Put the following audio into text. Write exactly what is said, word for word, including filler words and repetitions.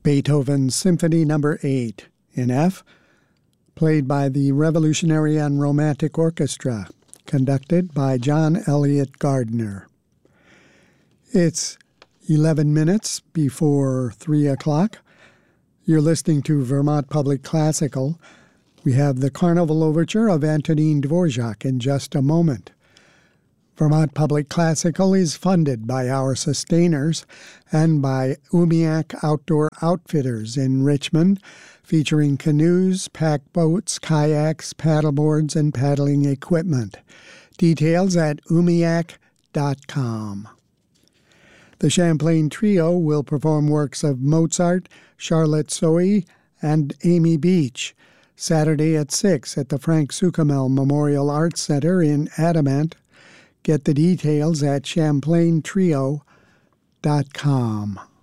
Beethoven's Symphony Number eight in F, played by the Revolutionary and Romantic Orchestra, conducted by John Elliott Gardner. It's eleven minutes before three o'clock. You're listening to Vermont Public Classical. We have the Carnival Overture of Antonin Dvorak in just a moment. Vermont Public Classical is funded by our sustainers and by Umiak Outdoor Outfitters in Richmond, featuring canoes, pack boats, kayaks, paddleboards, and paddling equipment. Details at umiak dot com. The Champlain Trio will perform works of Mozart, Charlotte Sohi, and Amy Beach, Saturday at six at the Frank Sukamel Memorial Arts Center in Adamant. Get the details at champlain trio dot com.